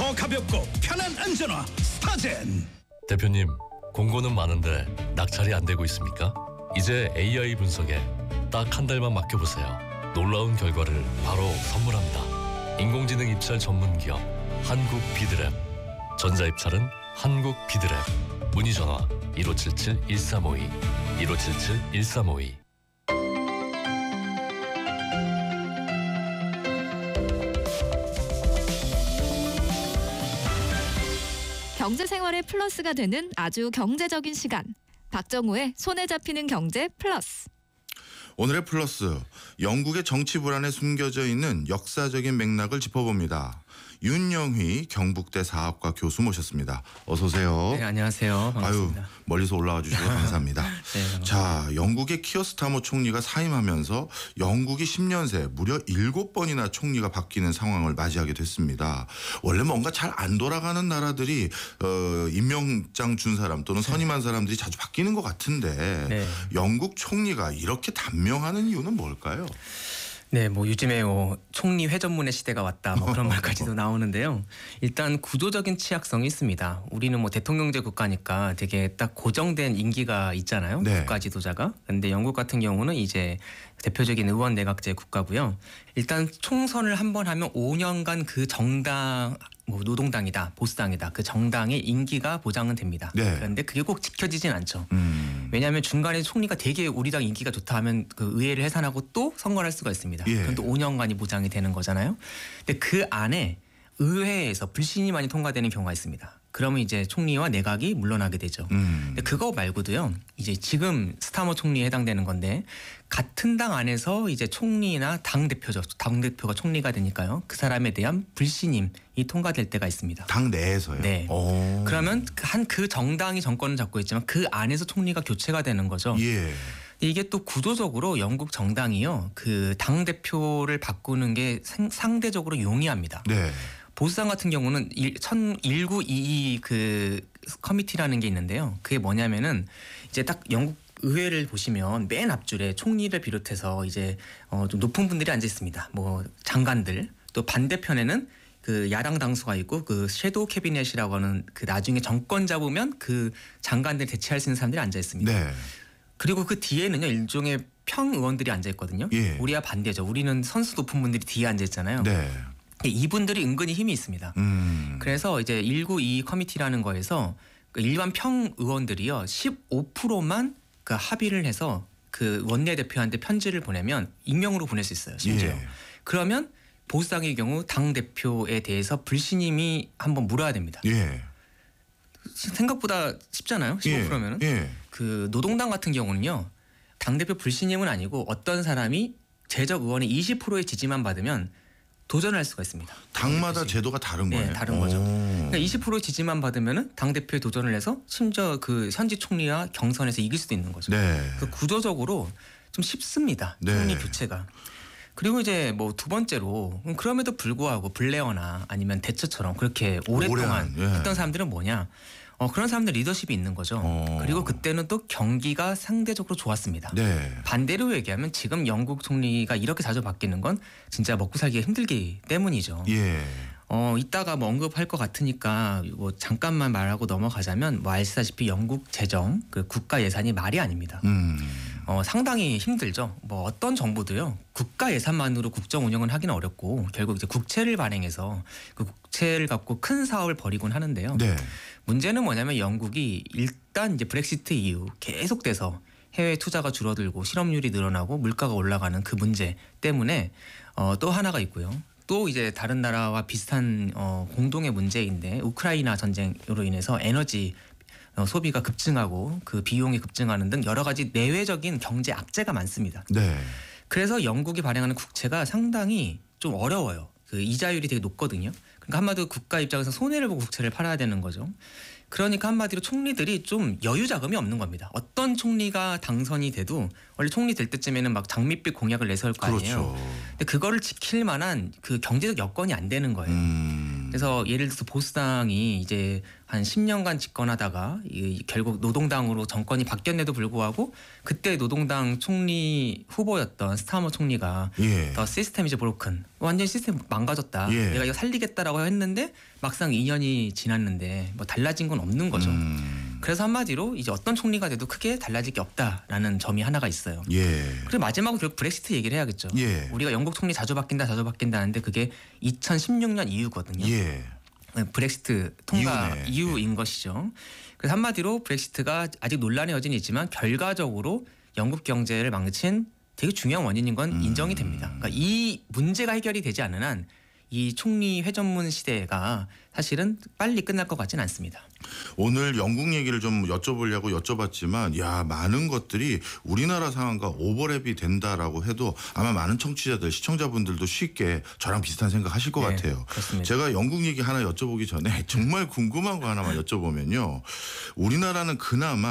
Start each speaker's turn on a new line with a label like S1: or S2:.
S1: 더 가볍고 편한 안전화 스타젠.
S2: 대표님, 공고는 많은데 낙찰이 안 되고 있습니까? 이제 AI 분석에 딱 한 달만 맡겨보세요. 놀라운 결과를 바로 선물합니다. 인공지능 입찰 전문 기업 한국 비드랩. 전자입찰은 한국 비드랩. 문의 전화 1577-1352 1577-1352.
S3: 경제생활의 플러스가 되는 아주 경제적인 시간. 박정우의 손에 잡히는 경제 플러스.
S4: 오늘의 플러스, 영국의 정치 불안에 숨겨져 있는 역사적인 맥락을 짚어봅니다. 윤영휘 경북대 사학과 교수 모셨습니다. 어서 오세요.
S5: 네, 안녕하세요. 반갑습니다.
S4: 아유, 멀리서 올라와 주셔서 감사합니다.
S5: 네, 반갑습니다.
S4: 자, 영국의 키어 스타머 총리가 사임하면서 영국이 10년 새 무려 7번이나 총리가 바뀌는 상황을 맞이하게 됐습니다. 원래 뭔가 잘 안 돌아가는 나라들이 임명장 준 사람 또는 선임한 사람들이 자주 바뀌는 것 같은데
S5: 네.
S4: 영국 총리가 이렇게 단명하는 이유는 뭘까요?
S5: 네, 뭐 요즘에 총리 회전문의 시대가 왔다, 뭐 그런 말까지도 나오는데요. 일단 구조적인 취약성이 있습니다. 우리는 뭐 대통령제 국가니까 되게 딱 고정된 임기가 있잖아요.
S4: 네.
S5: 국가 지도자가. 근데 영국 같은 경우는 이제 대표적인 의원 내각제 국가고요. 일단 총선을 한 번 하면 5년간 그 정당, 뭐 노동당이다, 보수당이다, 그 정당의 임기가 보장은 됩니다.
S4: 네.
S5: 그런데 그게 꼭 지켜지진 않죠. 왜냐하면 중간에 총리가 되게 우리 당 인기가 좋다 하면 그 의회를 해산하고 또 선거를 할 수가 있습니다.
S4: 예.
S5: 그건 또 5년간이 보장이 되는 거잖아요. 근데 그 안에 의회에서 불신임안이 통과되는 경우가 있습니다. 그러면 이제 총리와 내각이 물러나게 되죠. 근데 그거 말고도요. 이제 지금 스타머 총리에 해당되는 건데 같은 당 안에서 이제 총리나 당 대표가 총리가 되니까요. 그 사람에 대한 불신임이 통과될 때가 있습니다.
S4: 당 내에서요?
S5: 네.
S4: 오.
S5: 그러면 그 정당이 정권을 잡고 있지만 그 안에서 총리가 교체가 되는 거죠.
S4: 예.
S5: 이게 또 구조적으로 영국 정당이요. 그 당 대표를 바꾸는 게 상대적으로 용이합니다.
S4: 네.
S5: 보수당 같은 경우는 1922 그 커미티라는 게 있는데요. 그게 뭐냐면은 이제 딱 영국 의회를 보시면 맨 앞줄에 총리를 비롯해서 이제 좀 높은 분들이 앉아 있습니다. 뭐 장관들, 또 반대편에는 그 야당 당수가 있고 그 섀도우 캐비넷이라고 하는 그 나중에 정권 잡으면 그 장관들 대체할 수 있는 사람들이 앉아 있습니다.
S4: 네.
S5: 그리고 그 뒤에는요 일종의 평 의원들이 앉아 있거든요.
S4: 예.
S5: 우리와 반대죠. 우리는 선수 높은 분들이 뒤에 앉아 있잖아요.
S4: 네.
S5: 이분들이 은근히 힘이 있습니다. 그래서 이제 1922 커미티라는 거에서 그 일반 평 의원들이요 15%만 그 합의를 해서 그 원내대표한테 편지를 보내면 익명으로 보낼 수 있어요. 심지어.
S4: 예.
S5: 그러면 보수당의 경우 당 대표에 대해서 불신임이 한번 물어야 됩니다.
S4: 예.
S5: 생각보다 쉽잖아요. 15%면은.
S4: 예.
S5: 그 노동당 같은 경우는요. 당 대표 불신임은 아니고 어떤 사람이 재적 의원의 20%의 지지만 받으면 도전을 할 수가 있습니다.
S4: 당마다 제도가 다른 거예요.
S5: 네, 다른 거죠.
S4: 오.
S5: 그러니까 20% 지지만 받으면은 당 대표에 도전을 해서 심지어 그 현지 총리와 경선에서 이길 수도 있는 거죠.
S4: 네.
S5: 그 구조적으로 좀 쉽습니다.
S4: 네.
S5: 총리 교체가. 그리고 이제 뭐 두 번째로 그럼에도 불구하고 블레어나 아니면 대처처럼 그렇게 오랫동안
S4: 예.
S5: 했던 사람들은 뭐냐? 그런 사람들 리더십이 있는 거죠. 그리고 그때는 또 경기가 상대적으로 좋았습니다.
S4: 네.
S5: 반대로 얘기하면 지금 영국 총리가 이렇게 자주 바뀌는 건 진짜 먹고 살기가 힘들기 때문이죠.
S4: 예.
S5: 이따가 뭐 언급할 것 같으니까 뭐 잠깐만 말하고 넘어가자면 뭐 아시다시피 영국 재정 그 국가 예산이 말이 아닙니다. 상당히 힘들죠. 뭐 어떤 정부도요 국가 예산만으로 국정 운영은 하기는 어렵고 결국 이제 국채를 발행해서 그 국채를 갖고 큰 사업을 벌이곤 하는데요.
S4: 네.
S5: 문제는 뭐냐면 영국이 일단 이제 브렉시트 이후 계속돼서 해외 투자가 줄어들고 실업률이 늘어나고 물가가 올라가는 그 문제 때문에 또 하나가 있고요. 또 이제 다른 나라와 비슷한 공동의 문제인데 우크라이나 전쟁으로 인해서 에너지 소비가 급증하고 그 비용이 급증하는 등 여러 가지 내외적인 경제 악재가 많습니다.
S4: 네.
S5: 그래서 영국이 발행하는 국채가 상당히 좀 어려워요. 그 이자율이 되게 높거든요. 그러니까 한마디로 국가 입장에서 손해를 보고 국채를 팔아야 되는 거죠. 그러니까 한마디로 총리들이 좀 여유 자금이 없는 겁니다. 어떤 총리가 당선이 돼도 원래 총리 될 때쯤에는 막 장밋빛 공약을 내세울 거 아니에요.
S4: 그렇죠.
S5: 근데 그거를 지킬 만한 그 경제적 여건이 안 되는 거예요. 그래서 예를 들어서 보수당이 이제 한 10년간 집권하다가 결국 노동당으로 정권이 바뀌었는데도 불구하고 그때 노동당 총리 후보였던 스타머 총리가
S4: 예.
S5: 더 시스템 이제 브로큰 완전히 시스템 망가졌다.
S4: 예.
S5: 내가 이거 살리겠다라고 했는데 막상 2년이 지났는데 뭐 달라진 건 없는 거죠. 그래서 한마디로 이제 어떤 총리가 돼도 크게 달라질 게 없다라는 점이 하나가 있어요.
S4: 예.
S5: 그리고 마지막으로 결국 브렉시트 얘기를 해야겠죠.
S4: 예.
S5: 우리가 영국 총리 자주 바뀐다 하는데 그게 2016년 이후거든요.
S4: 예.
S5: 브렉시트 통과
S4: 이후네.
S5: 이후인 것이죠. 그래서 한마디로 브렉시트가 아직 논란의 여지는 있지만 결과적으로 영국 경제를 망친 되게 중요한 원인인 건 인정이 됩니다. 그러니까 이 문제가 해결이 되지 않는 한 이 총리 회전문 시대가 사실은 빨리 끝날 것 같지는 않습니다.
S4: 오늘 영국 얘기를 좀 여쭤보려고 여쭤봤지만 야 많은 것들이 우리나라 상황과 오버랩이 된다라고 해도 아마 많은 청취자들 시청자분들도 쉽게 저랑 비슷한 생각하실 것
S5: 네,
S4: 같아요.
S5: 그렇습니다.
S4: 제가 영국 얘기 하나 여쭤보기 전에 정말 궁금한 거 하나만 여쭤보면요. 우리나라는 그나마